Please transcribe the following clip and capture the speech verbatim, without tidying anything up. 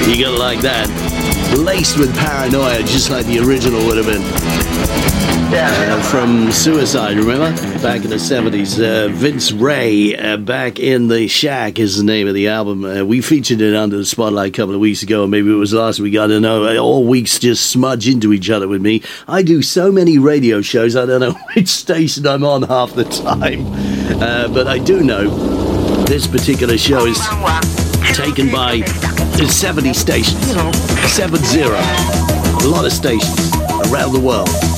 You gotta like that. Laced with paranoia, just like the original would have been. Uh, from Suicide, remember? Back in the seventies. Uh, Vince Ray, uh, Back in the Shack is the name of the album. Uh, we featured it under the spotlight a couple of weeks ago, maybe it was last week, I don't know. All weeks just smudge into each other with me. I do so many radio shows, I don't know which station I'm on half the time. Uh, but I do know this particular show is taken by seventy stations. seven zero. A lot of stations around the world.